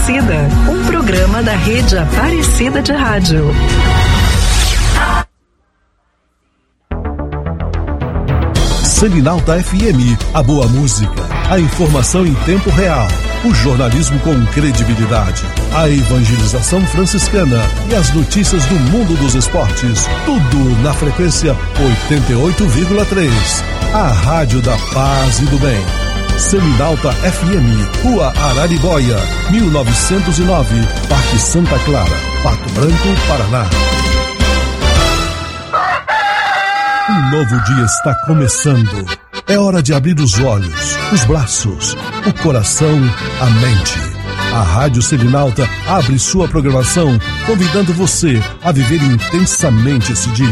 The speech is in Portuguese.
Aparecida, um programa da Rede Aparecida de Rádio. Selinalta FM, a boa música, a informação em tempo real, o jornalismo com credibilidade, a evangelização franciscana e as notícias do mundo dos esportes, tudo na frequência 88,3. A Rádio da Paz e do Bem. Selinalta FM, Rua Araribóia, 1909, Parque Santa Clara, Pato Branco, Paraná. Um novo dia está começando. É hora de abrir os olhos, os braços, o coração, a mente. A Rádio Selinalta abre sua programação, convidando você a viver intensamente esse dia.